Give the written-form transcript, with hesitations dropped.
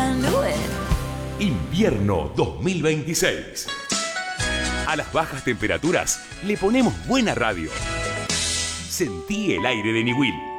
Invierno 2026. A las bajas temperaturas le ponemos buena radio. Sentí el aire de Niwil.